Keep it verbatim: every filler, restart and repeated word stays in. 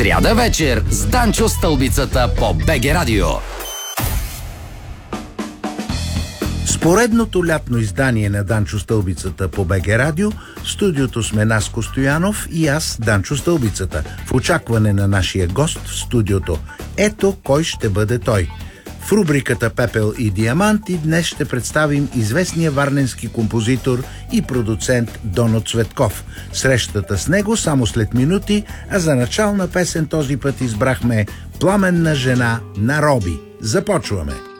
Сряда вечер с Данчо Стълбицата по БГ Радио. Споредното лятно издание на Данчо Стълбицата по БГ Радио, в студиото сме Наско Стоянов и аз, Данчо Стълбицата, в очакване на нашия гост в студиото. Ето кой ще бъде той. В рубриката Пепел и диаманти днес ще представим известния варненски композитор и продуцент Доно Цветков. Срещата с него само след минути, а за начална песен този път избрахме "Пламенна жена" на Роби. Започваме!